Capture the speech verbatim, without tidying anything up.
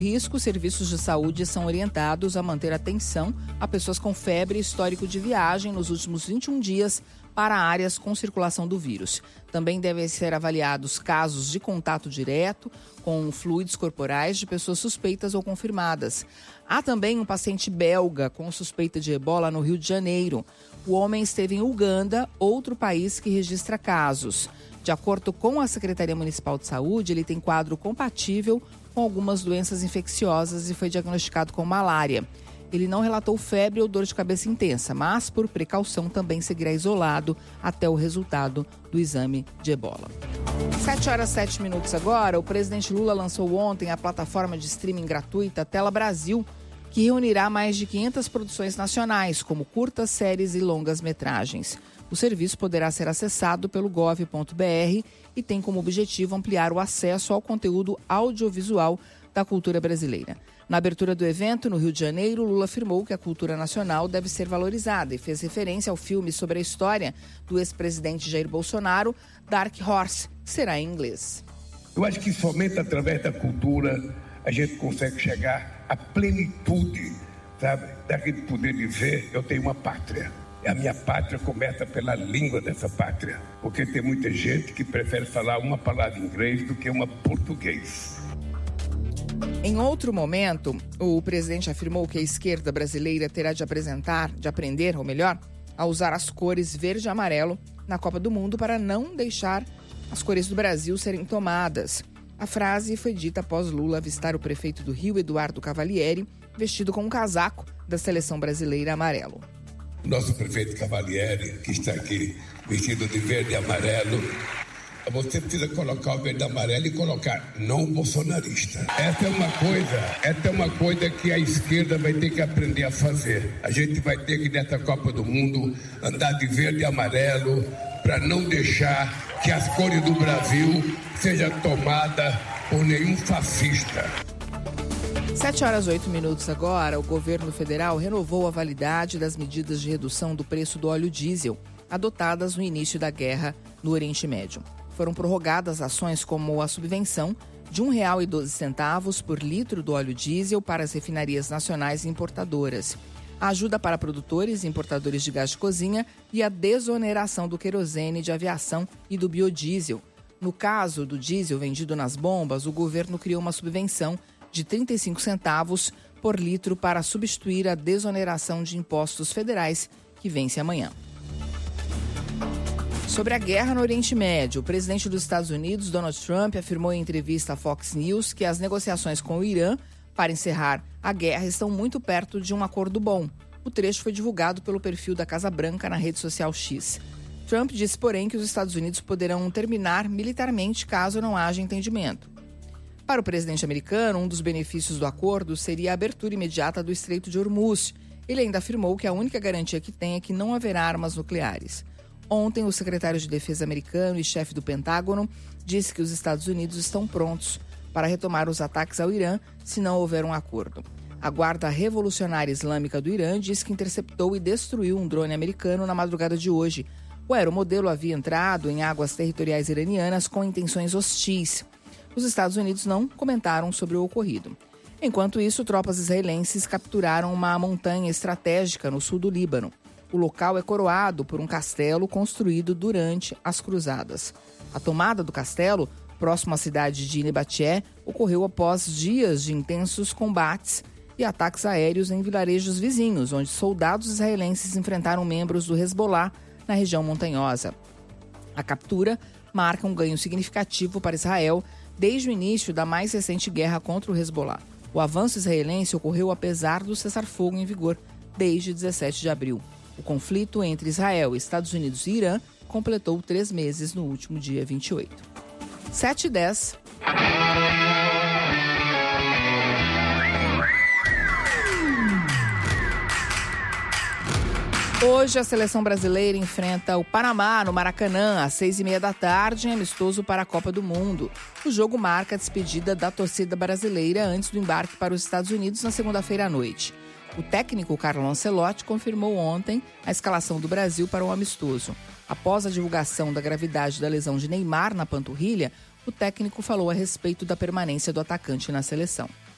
risco, serviços de saúde são orientados a manter atenção a pessoas com febre e histórico de viagem nos últimos vinte e um dias para áreas com circulação do vírus. Também devem ser avaliados casos de contato direto com fluidos corporais de pessoas suspeitas ou confirmadas. Há também um paciente belga com suspeita de ebola no Rio de Janeiro. O homem esteve em Uganda, outro país que registra casos. De acordo com a Secretaria Municipal de Saúde, ele tem quadro compatível com algumas doenças infecciosas e foi diagnosticado com malária. Ele não relatou febre ou dor de cabeça intensa, mas, por precaução, também seguirá isolado até o resultado do exame de ebola. sete horas e sete minutos agora, o presidente Lula lançou ontem a plataforma de streaming gratuita Tela Brasil, que reunirá mais de quinhentas produções nacionais, como curtas, séries e longas metragens. O serviço poderá ser acessado pelo gov ponto br e tem como objetivo ampliar o acesso ao conteúdo audiovisual da cultura brasileira. Na abertura do evento, no Rio de Janeiro, Lula afirmou que a cultura nacional deve ser valorizada e fez referência ao filme sobre a história do ex-presidente Jair Bolsonaro, Dark Horse, que será em inglês. Eu acho que somente através da cultura a gente consegue chegar à plenitude, sabe, daquele poder dizer, eu tenho uma pátria. E a minha pátria começa pela língua dessa pátria, porque tem muita gente que prefere falar uma palavra em inglês do que uma português. Em outro momento, o presidente afirmou que a esquerda brasileira terá de apresentar, de aprender, ou melhor, a usar as cores verde e amarelo na Copa do Mundo para não deixar as cores do Brasil serem tomadas. A frase foi dita após Lula avistar o prefeito do Rio, Eduardo Cavalieri, vestido com um casaco da seleção brasileira amarelo. Nosso prefeito Cavalieri, que está aqui vestido de verde e amarelo, você precisa colocar o verde e amarelo e colocar não bolsonarista. Essa é uma coisa, essa é uma coisa que a esquerda vai ter que aprender a fazer. A gente vai ter que, nessa Copa do Mundo, andar de verde e amarelo para não deixar que as cores do Brasil sejam tomadas por nenhum fascista. sete horas e oito minutos agora, o governo federal renovou a validade das medidas de redução do preço do óleo diesel, adotadas no início da guerra no Oriente Médio. Foram prorrogadas ações como a subvenção de um real e doze centavos por litro do óleo diesel para as refinarias nacionais e importadoras, a ajuda para produtores e importadores de gás de cozinha e a desoneração do querosene de aviação e do biodiesel. No caso do diesel vendido nas bombas, o governo criou uma subvenção de trinta e cinco centavos por litro para substituir a desoneração de impostos federais que vence amanhã. Sobre a guerra no Oriente Médio, o presidente dos Estados Unidos, Donald Trump, afirmou em entrevista à Fox News que as negociações com o Irã para encerrar a guerra estão muito perto de um acordo bom. O trecho foi divulgado pelo perfil da Casa Branca na rede social X. Trump disse, porém, que os Estados Unidos poderão terminar militarmente caso não haja entendimento. Para o presidente americano, um dos benefícios do acordo seria a abertura imediata do Estreito de Hormuz. Ele ainda afirmou que a única garantia que tem é que não haverá armas nucleares. Ontem, o secretário de Defesa americano e chefe do Pentágono disse que os Estados Unidos estão prontos para retomar os ataques ao Irã se não houver um acordo. A Guarda Revolucionária Islâmica do Irã disse que interceptou e destruiu um drone americano na madrugada de hoje. O aeromodelo havia entrado em águas territoriais iranianas com intenções hostis. Os Estados Unidos não comentaram sobre o ocorrido. Enquanto isso, tropas israelenses capturaram uma montanha estratégica no sul do Líbano. O local é coroado por um castelo construído durante as cruzadas. A tomada do castelo, próximo à cidade de Nebaté, ocorreu após dias de intensos combates e ataques aéreos em vilarejos vizinhos, onde soldados israelenses enfrentaram membros do Hezbollah na região montanhosa. A captura marca um ganho significativo para Israel desde o início da mais recente guerra contra o Hezbollah. O avanço israelense ocorreu apesar do cessar-fogo em vigor desde dezessete de abril. O conflito entre Israel, Estados Unidos e Irã completou três meses no último dia vinte e oito. sete e dez. Hoje a seleção brasileira enfrenta o Panamá no Maracanã às seis e meia da tarde em amistoso para a Copa do Mundo. O jogo marca a despedida da torcida brasileira antes do embarque para os Estados Unidos na segunda-feira à noite. O técnico Carlo Ancelotti confirmou ontem a escalação do Brasil para o amistoso. Após a divulgação da gravidade da lesão de Neymar na panturrilha, o técnico falou a respeito da permanência do atacante na seleção.